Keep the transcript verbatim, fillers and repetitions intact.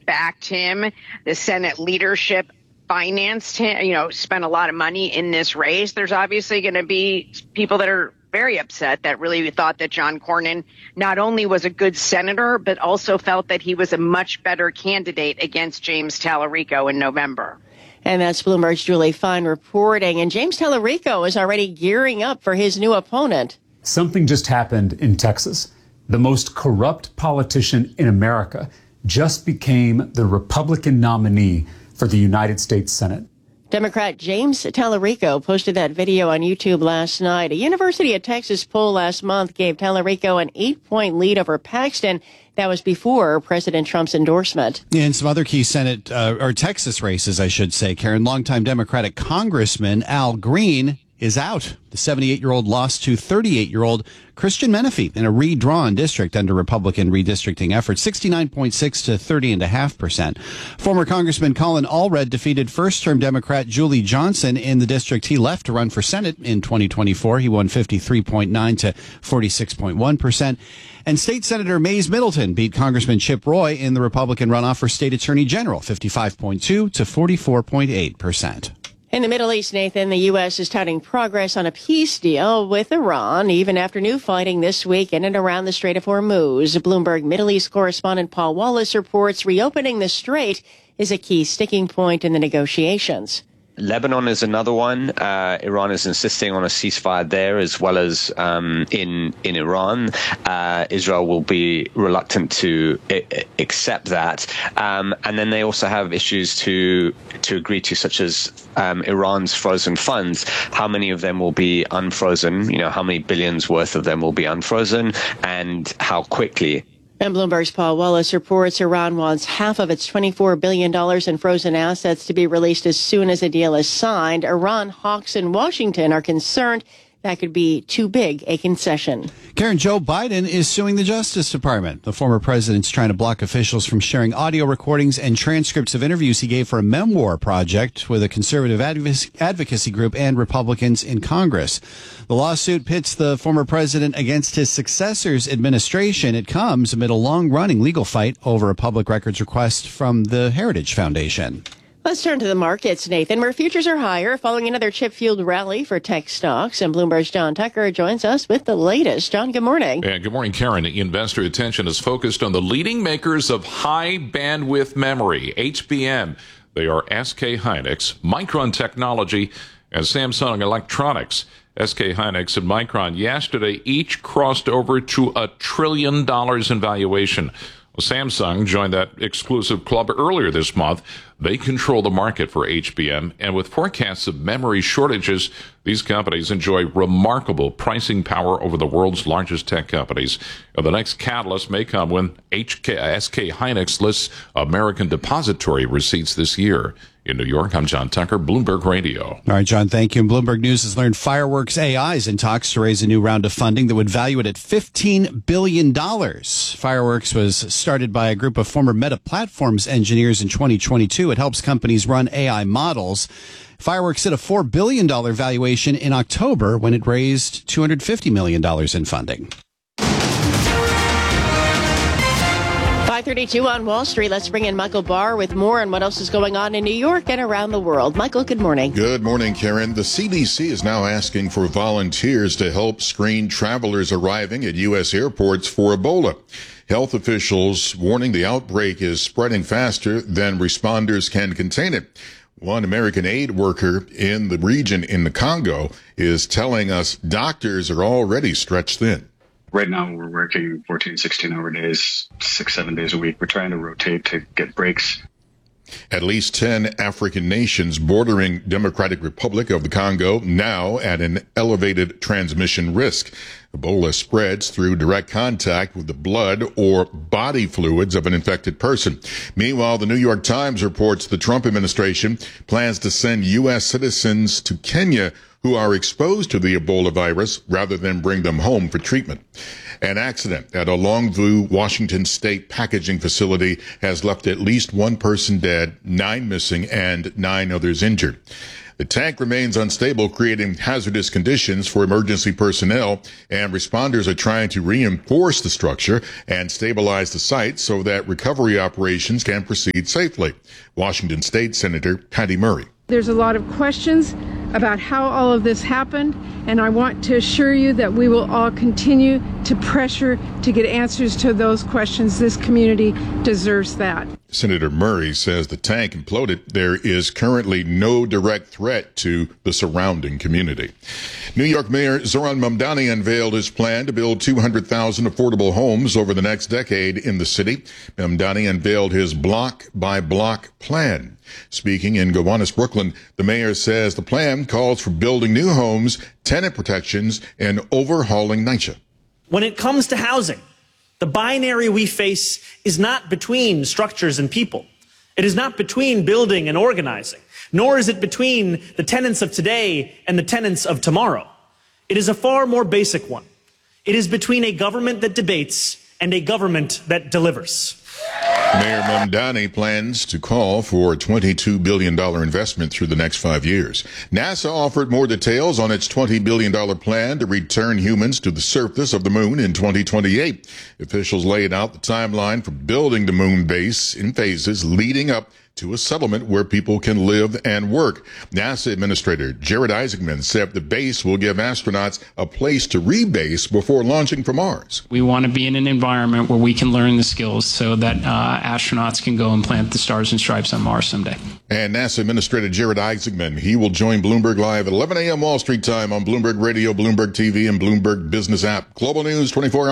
backed him. The Senate leadership financed him, you know, spent a lot of money in this race. There's obviously going to be people that are very upset that really thought that John Cornyn not only was a good senator, but also felt that he was a much better candidate against James Tallarico in November. And that's Bloomberg's Julie Fine reporting. And James Tallarico is already gearing up for his new opponent. Something just happened in Texas. The most corrupt politician in America just became the Republican nominee for the United States Senate. Democrat James Tallarico posted that video on YouTube last night. A University of Texas poll last month gave Tallarico an eight-point lead over Paxton. That was before President Trump's endorsement. Yeah, and some other key Senate, uh, or Texas races, I should say, Karen. Longtime Democratic Congressman Al Green is out. The seventy-eight-year-old lost to thirty-eight-year-old Christian Menefee in a redrawn district under Republican redistricting efforts, sixty-nine point six to thirty point five percent. Former Congressman Colin Allred defeated first-term Democrat Julie Johnson in the district he left to run for Senate in twenty twenty-four. He won fifty-three point nine to forty-six point one percent. And State Senator Mays Middleton beat Congressman Chip Roy in the Republican runoff for State Attorney General, fifty-five point two to forty-four point eight percent. In the Middle East, Nathan, the U S is touting progress on a peace deal with Iran, even after new fighting this week in and around the Strait of Hormuz. Bloomberg Middle East correspondent Paul Wallace reports reopening the strait is a key sticking point in the negotiations. Lebanon is another one. Uh, Iran is insisting on a ceasefire there, as well as um, in in Iran. Uh, Israel will be reluctant to I- accept that. Um, and then they also have issues to to agree to, such as um, Iran's frozen funds. How many of them will be unfrozen? You know, how many billions worth of them will be unfrozen, and how quickly? And Bloomberg's Paul Wallace reports Iran wants half of its twenty-four billion dollars in frozen assets to be released as soon as a deal is signed. Iran hawks in Washington are concerned that could be too big a concession. Karen, Joe Biden is suing the Justice Department. The former president's trying to block officials from sharing audio recordings and transcripts of interviews he gave for a memoir project with a conservative advocacy group and Republicans in Congress. The lawsuit pits the former president against his successor's administration. It comes amid a long-running legal fight over a public records request from the Heritage Foundation. Let's turn to the markets, Nathan, where futures are higher following another chip-fueled rally for tech stocks. And Bloomberg's John Tucker joins us with the latest. John, good morning. Yeah, good morning, Karen. Investor attention is focused on the leading makers of high-bandwidth memory, H B M. They are S K Hynix, Micron Technology, and Samsung Electronics. S K Hynix and Micron yesterday each crossed over to a trillion dollars in valuation. Well, Samsung joined that exclusive club earlier this month. They control the market for H B M, and with forecasts of memory shortages, these companies enjoy remarkable pricing power over the world's largest tech companies. And the next catalyst may come when H K, S K Hynix lists American depository receipts this year. In New York, I'm John Tucker, Bloomberg Radio. All right, John, thank you. And Bloomberg News has learned Fireworks A I is in talks to raise a new round of funding that would value it at fifteen billion dollars. Fireworks was started by a group of former Meta Platforms engineers in twenty twenty-two. It helps companies run A I models. Fireworks hit a four billion dollars valuation in October when it raised two hundred fifty million dollars in funding. five thirty-two on Wall Street. Let's bring in Michael Barr with more on what else is going on in New York and around the world. Michael, good morning. Good morning, Karen. The C D C is now asking for volunteers to help screen travelers arriving at U S airports for Ebola. Health officials warning the outbreak is spreading faster than responders can contain it. One American aid worker in the region in the Congo is telling us doctors are already stretched thin. Right now, we're working fourteen, sixteen-hour days, six, seven days a week. We're trying to rotate to get breaks. At least ten African nations bordering Democratic Republic of the Congo now at an elevated transmission risk. Ebola spreads through direct contact with the blood or body fluids of an infected person. Meanwhile, the New York Times reports the Trump administration plans to send U S citizens to Kenya who are exposed to the Ebola virus rather than bring them home for treatment. An accident at a Longview, Washington state packaging facility has left at least one person dead, nine missing, and nine others injured. The tank remains unstable, creating hazardous conditions for emergency personnel, and responders are trying to reinforce the structure and stabilize the site so that recovery operations can proceed safely. Washington State Senator Patty Murray. There's a lot of questions about how all of this happened, and I want to assure you that we will all continue to pressure to get answers to those questions. This community deserves that. Senator Murray says the tank imploded. There is currently no direct threat to the surrounding community. New York Mayor Zoran Mamdani unveiled his plan to build two hundred thousand affordable homes over the next decade in the city. Mamdani unveiled his block-by-block plan. Speaking in Gowanus, Brooklyn, the mayor says the plan calls for building new homes, tenant protections, and overhauling NYCHA. When it comes to housing, the binary we face is not between structures and people. It is not between building and organizing, nor is it between the tenants of today and the tenants of tomorrow. It is a far more basic one. It is between a government that debates and a government that delivers. Mayor Mamdani plans to call for a twenty-two billion dollars investment through the next five years. NASA offered more details on its twenty billion dollars plan to return humans to the surface of the moon in twenty twenty-eight. Officials laid out the timeline for building the moon base in phases leading up to a settlement where people can live and work. NASA Administrator Jared Isaacman said the base will give astronauts a place to rebase before launching for Mars. We want to be in an environment where we can learn the skills so that uh, astronauts can go and plant the stars and stripes on Mars someday. And NASA Administrator Jared Isaacman, he will join Bloomberg Live at eleven a.m. Wall Street time on Bloomberg Radio, Bloomberg T V, and Bloomberg Business app. Global News twenty-four hours.